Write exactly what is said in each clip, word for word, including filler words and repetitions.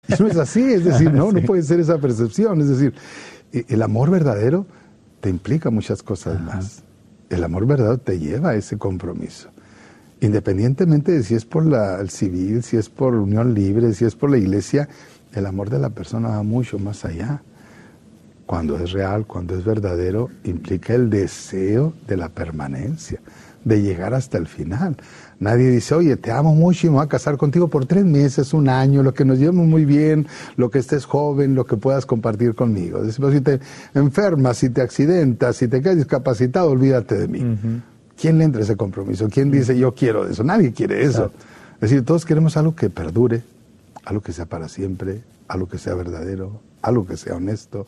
Eso no es así, es decir, no, sí. no puede ser esa percepción. Es decir, el amor verdadero te implica muchas cosas Ajá. más. El amor verdadero te lleva a ese compromiso. Independientemente de si es por la, el civil, si es por unión libre, si es por la iglesia, el amor de la persona va mucho más allá. Cuando es real, cuando es verdadero, implica el deseo de la permanencia, de llegar hasta el final. Nadie dice, oye, te amo mucho y me voy a casar contigo por tres meses, un año, lo que nos llevemos muy bien, lo que estés joven, lo que puedas compartir conmigo. Decimos, si te enfermas, si te accidentas, si te quedas discapacitado, olvídate de mí. Uh-huh. ¿Quién le entra ese compromiso? ¿Quién dice, yo quiero eso? Nadie quiere eso. Exacto. Es decir, todos queremos algo que perdure, algo que sea para siempre, algo que sea verdadero, algo que sea honesto.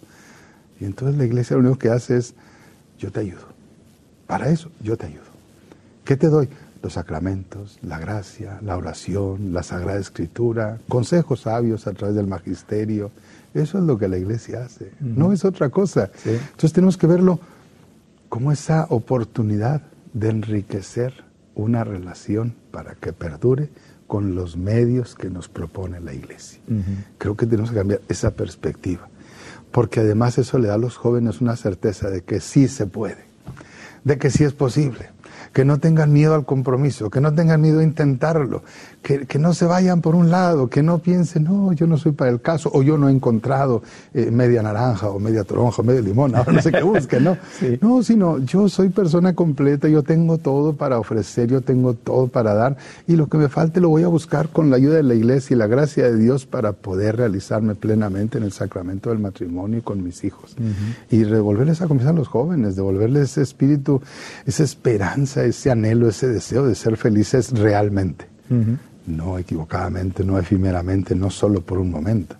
Y entonces la iglesia lo único que hace es, yo te ayudo. Para eso, yo te ayudo. ¿Qué te doy? Los sacramentos, la gracia, la oración, la Sagrada Escritura, consejos sabios a través del magisterio. Eso es lo que la iglesia hace, uh-huh. no es otra cosa. Sí. Entonces tenemos que verlo como esa oportunidad de enriquecer una relación para que perdure con los medios que nos propone la iglesia. Uh-huh. Creo que tenemos que cambiar esa perspectiva. Porque además eso le da a los jóvenes una certeza de que sí se puede, de que sí es posible, que no tengan miedo al compromiso, que no tengan miedo a intentarlo, que, que no se vayan por un lado, que no piensen, no, yo no soy para el caso, o yo no he encontrado eh, media naranja, o media toronja, o media limón, ahora no sé qué busquen, ¿no? Sí. No, sino yo soy persona completa, yo tengo todo para ofrecer, yo tengo todo para dar, y lo que me falte lo voy a buscar con la ayuda de la iglesia y la gracia de Dios para poder realizarme plenamente en el sacramento del matrimonio y con mis hijos. Uh-huh. Y devolverles a confianza a los jóvenes, devolverles ese espíritu, esa esperanza, ese anhelo, ese deseo de ser felices realmente. Uh-huh. No equivocadamente, no efímeramente, no solo por un momento,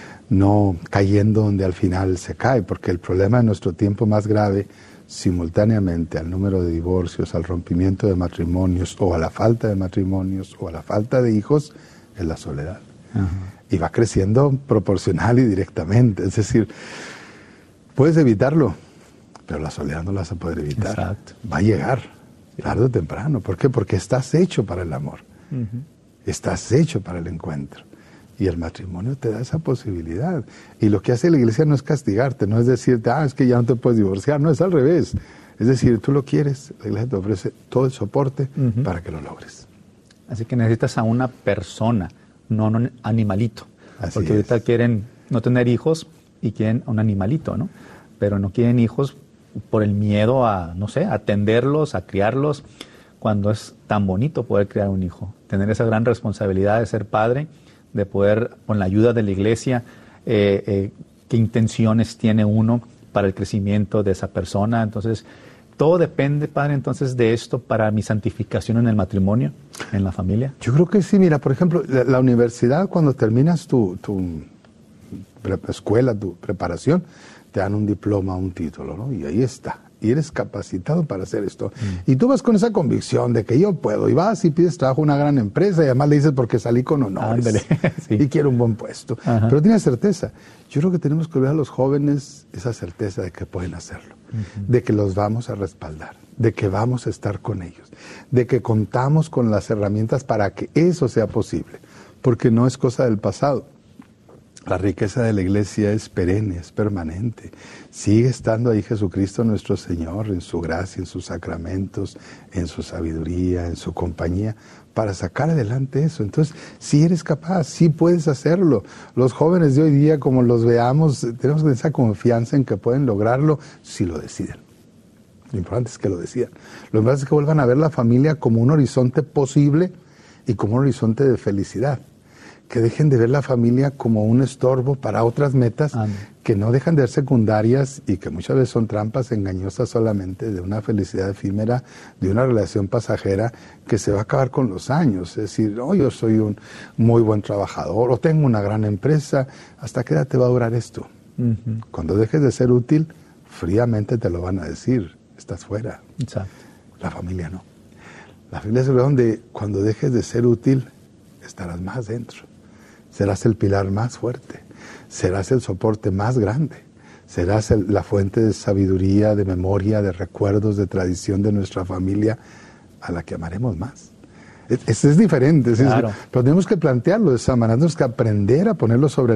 no cayendo donde al final se cae, porque el problema de nuestro tiempo más grave, simultáneamente al número de divorcios, al rompimiento de matrimonios, o a la falta de matrimonios, o a la falta de hijos, es la soledad. Uh-huh. Y va creciendo proporcional y directamente, es decir, puedes evitarlo, pero la soledad no la vas a poder evitar. Exacto. Va a llegar, tarde o temprano. ¿Por qué? Porque estás hecho para el amor. Uh-huh. Estás hecho para el encuentro. Y el matrimonio te da esa posibilidad. Y lo que hace la iglesia no es castigarte, no es decirte, ah, es que ya no te puedes divorciar. No, es al revés. Es decir, tú lo quieres, la iglesia te ofrece todo el soporte uh-huh. para que lo logres. Así que necesitas a una persona, no un animalito. Así Porque es. Ahorita quieren no tener hijos y quieren un animalito, ¿no? Pero no quieren hijos por el miedo a, no sé, a atenderlos, a criarlos, cuando es tan bonito poder criar un hijo, tener esa gran responsabilidad de ser padre, de poder, con la ayuda de la iglesia, eh, eh, qué intenciones tiene uno para el crecimiento de esa persona. Entonces, todo depende, padre, entonces, de esto para mi santificación en el matrimonio, en la familia. Yo creo que sí. Mira, por ejemplo, la, la universidad, cuando terminas tu, tu escuela, tu preparación, te dan un diploma, un título, ¿no? Y ahí está. Y eres capacitado para hacer esto. Mm. Y tú vas con esa convicción de que yo puedo. Y vas y pides trabajo a una gran empresa y además le dices porque salí con honores. Sí. Y quiero un buen puesto. Ajá. Pero tienes certeza. Yo creo que tenemos que ver a los jóvenes esa certeza de que pueden hacerlo. Uh-huh. De que los vamos a respaldar. De que vamos a estar con ellos. De que contamos con las herramientas para que eso sea posible. Porque no es cosa del pasado. La riqueza de la iglesia es perenne, es permanente. Sigue estando ahí Jesucristo nuestro Señor, en su gracia, en sus sacramentos, en su sabiduría, en su compañía, para sacar adelante eso. Entonces, si eres capaz, sí puedes hacerlo. Los jóvenes de hoy día, como los veamos, tenemos esa confianza en que pueden lograrlo si lo deciden. Lo importante es que lo decidan. Lo importante es que vuelvan a ver la familia como un horizonte posible y como un horizonte de felicidad. Que dejen de ver la familia como un estorbo para otras metas ah, no. que no dejan de ser secundarias y que muchas veces son trampas engañosas solamente de una felicidad efímera, de una relación pasajera que se va a acabar con los años. Es decir, oh, yo soy un muy buen trabajador o tengo una gran empresa. ¿Hasta qué edad te va a durar esto? Uh-huh. Cuando dejes de ser útil, fríamente te lo van a decir. Estás fuera. Exacto. La familia no. La familia es el lugar donde cuando dejes de ser útil, estarás más dentro. Serás el pilar más fuerte, serás el soporte más grande, serás el, la fuente de sabiduría, de memoria, de recuerdos, de tradición de nuestra familia a la que amaremos más. Es, es, es diferente, claro. ¿sí? Pero tenemos que plantearlo de esa manera, tenemos que aprender a ponerlo sobre